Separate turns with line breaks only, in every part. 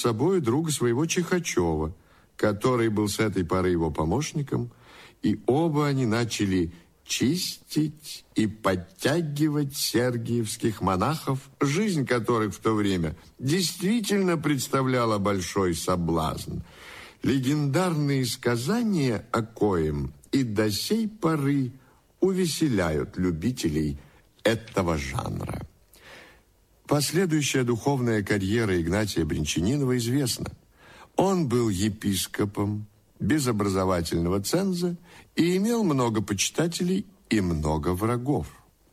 собой друга своего Чихачева, который был с этой поры его помощником, и оба они начали чистить и подтягивать сергиевских монахов, жизнь которых в то время действительно представляла большой соблазн. Легендарные сказания о коем и до сей поры увеселяют любителей этого жанра. Последующая духовная карьера Игнатия Бринчанинова известна. Он был епископом без образовательного ценза и имел много почитателей и много врагов.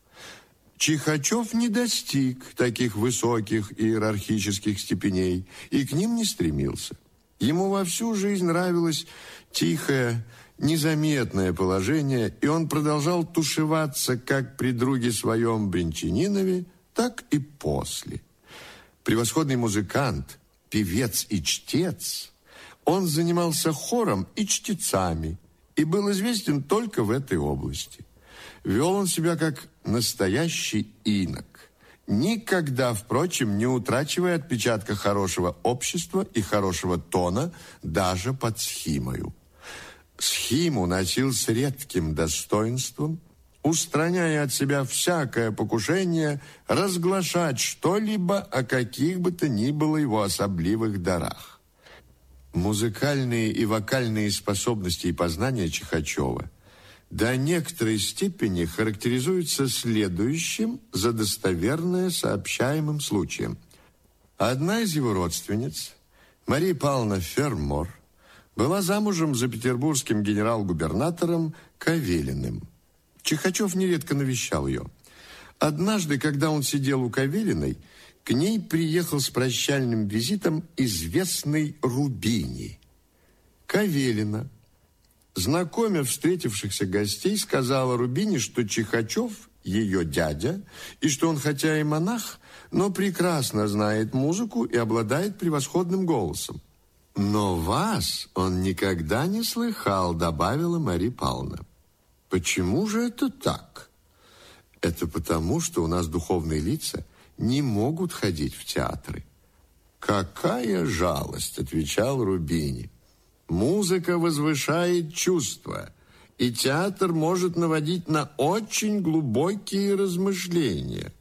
Чихачев не достиг таких высоких иерархических степеней и к ним не стремился. Ему во всю жизнь нравилось тихое, незаметное положение, и он продолжал тушеваться как при друге своем Бринчанинове, так и после. Превосходный музыкант, певец и чтец, он занимался хором и чтецами и был известен только в этой области. Вел он себя как настоящий инок, никогда, впрочем, не утрачивая отпечатка хорошего общества и хорошего тона даже под схимою. Схиму носил с редким достоинством, устраняя от себя всякое покушение разглашать что-либо о каких бы то ни было его особливых дарах. Музыкальные и вокальные способности и познания Чихачева до некоторой степени характеризуются следующим за достоверное сообщаемым случаем. Одна из его родственниц, Мария Павловна Фермор, была замужем за петербургским генерал-губернатором Кавелиным. Чихачев нередко навещал ее. Однажды, когда он сидел у Кавелиной, к ней приехал с прощальным визитом известный Рубини. Кавелина, знакомя встретившихся гостей, сказала Рубини, что Чихачев ее дядя, и что он хотя и монах, но прекрасно знает музыку и обладает превосходным голосом. «Но вас он никогда не слыхал», — добавила Мария Павловна. «Почему же это так?» «Это потому, что у нас духовные лица не могут ходить в театры». «Какая жалость», — отвечал Рубини. «Музыка возвышает чувства, и театр может наводить на очень глубокие размышления».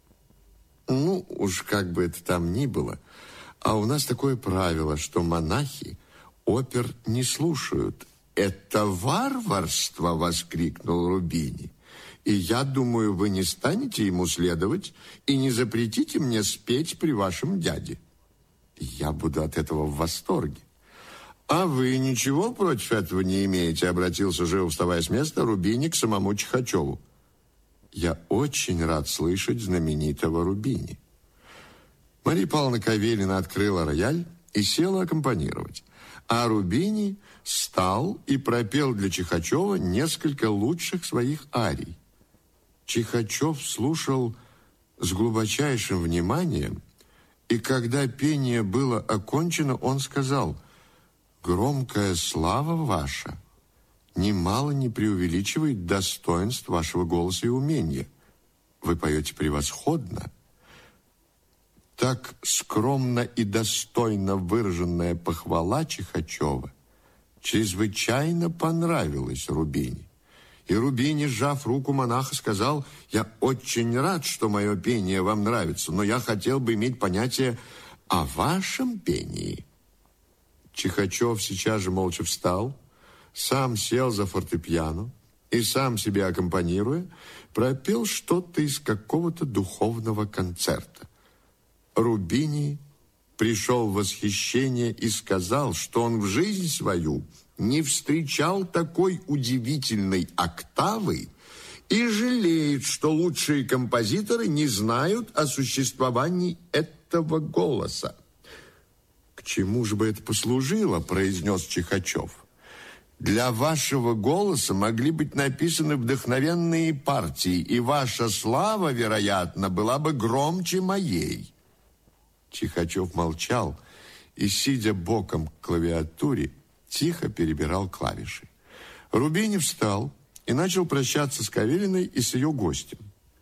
Ну, уж как бы это там ни было, а у нас такое правило, что монахи опер не слушают. «Это варварство!» — воскликнул Рубини. «И я думаю, вы не станете ему следовать и не запретите мне спеть при вашем дяде. Я буду от этого в восторге». «А вы ничего против этого не имеете?» — обратился, живо вставая с места, Рубини к самому Чихачеву. «Я очень рад слышать знаменитого Рубини». Мария Павловна Кавелина открыла рояль и села аккомпанировать, а Рубини встал и пропел для Чихачева несколько лучших своих арий. Чихачев слушал с глубочайшим вниманием, и когда пение было окончено, он сказал: «Громкая слава ваша немало не преувеличивает достоинств вашего голоса и умения. Вы поете превосходно». Так скромно и достойно выраженная похвала Чихачева чрезвычайно понравилась Рубини. И Рубини, сжав руку монаха, сказал: «Я очень рад, что мое пение вам нравится, но я хотел бы иметь понятие о вашем пении». Чихачев сейчас же молча встал, сам сел за фортепиано и, сам себе аккомпанируя, пропел что-то из какого-то духовного концерта. Рубини пришел в восхищение и сказал, что он в жизнь свою не встречал такой удивительной октавы и жалеет, что лучшие композиторы не знают о существовании этого голоса. «К чему же бы это послужило?» – произнес Чихачев. «Для вашего голоса могли быть написаны вдохновенные партии, и ваша слава, вероятно, была бы громче моей». Чихачев молчал и, сидя боком к клавиатуре, тихо перебирал клавиши. Рубини встал и начал прощаться с Кавелиной и с ее гостем.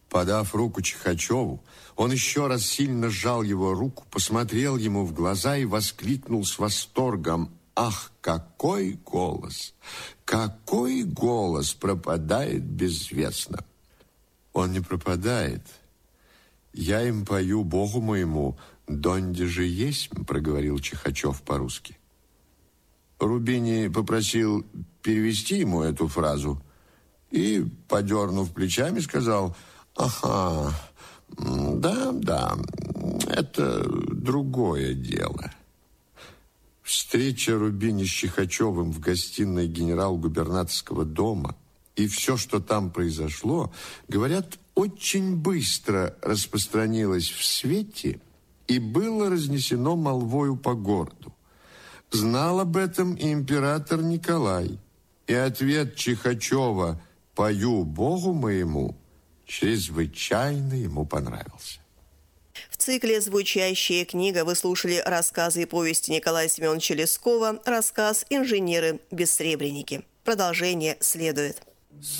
Подав руку Чихачеву, он еще раз сильно сжал его руку, посмотрел ему в глаза и воскликнул с восторгом: «Ах, какой голос! Какой голос пропадает безвестно!» «Он не пропадает. Я им пою, Богу моему, донде же есть», проговорил Чихачев по-русски. Рубини попросил перевести ему эту фразу и, подернув плечами, сказал: «Ага, да, это другое дело». Встреча Рубини с Чихачевым в гостиной генерал-губернаторского дома и все, что там произошло, говорят, очень быстро распространилось в свете и было разнесено молвою по городу. Знал об этом и император Николай, и ответ Чихачева «Пою Богу моему» чрезвычайно ему понравился.
В цикле «Звучащая книга» вы слушали рассказы и повести Николая Семеновича Лескова, рассказ «Инженеры-бессребреники». Продолжение следует.